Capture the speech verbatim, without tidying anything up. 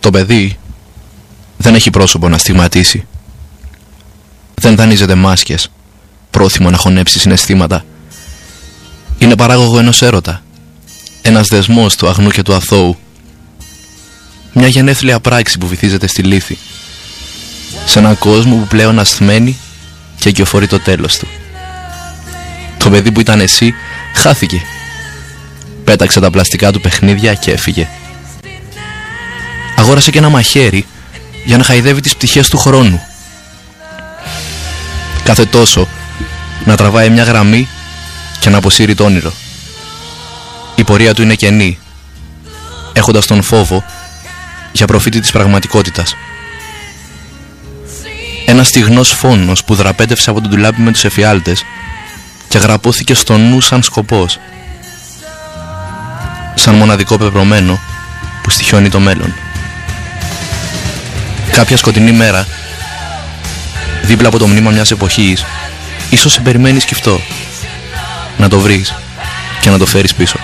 Το παιδί δεν έχει πρόσωπο να στιγματίσει. Δεν δανείζεται μάσκες, πρόθυμο να χωνέψει συναισθήματα. Είναι παράγωγο ενός έρωτα, ένας δεσμός του αγνού και του αθώου, μια γενέθλια πράξη που βυθίζεται στη λύθη, σε έναν κόσμο που πλέον ασθμένει και αγκιοφορεί το τέλος του. Το παιδί που ήταν εσύ χάθηκε. Πέταξε τα πλαστικά του παιχνίδια και έφυγε. Αγόρασε και ένα μαχαίρι για να χαϊδεύει τις πτυχές του χρόνου. Κάθε τόσο να τραβάει μια γραμμή και να αποσύρει το όνειρο. Η πορεία του είναι κενή, έχοντας τον φόβο για προφήτη της πραγματικότητας. Ένας στιγνός φόνος που δραπέτευσε από τον ντουλάπι με τους εφιάλτες και γραπώθηκε στο νου σαν σκοπός, σαν μοναδικό πεπρωμένο που στοιχιώνει το μέλλον. Κάποια σκοτεινή μέρα, δίπλα από το μνήμα μιας εποχής, ίσως σε περιμένει σκυφτό να το βρεις και να το φέρεις πίσω.